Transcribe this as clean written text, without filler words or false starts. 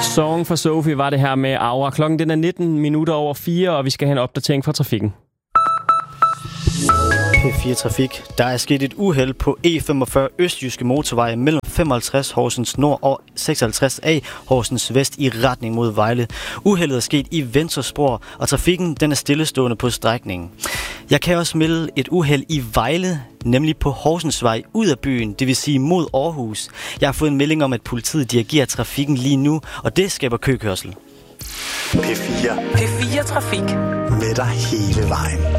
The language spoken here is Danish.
Song for Sophie var det her med Aura. Klokken den er 19 minutter over 4, og vi skal have en opdatering fra trafikken. P4 Trafik. Der er sket et uheld på E45 Østjyske Motorvej mellem 55 Horsens Nord og 56A Horsens Vest i retning mod Vejle. Uheldet er sket i venstrespor, og trafikken den er stillestående på strækningen. Jeg kan også melde et uheld i Vejle, nemlig på Horsensvej ud af byen, det vil sige mod Aarhus. Jeg har fået en melding om, at politiet dirigerer trafikken lige nu, og det skaber køkørsel. P4 Trafik. Med dig hele vejen.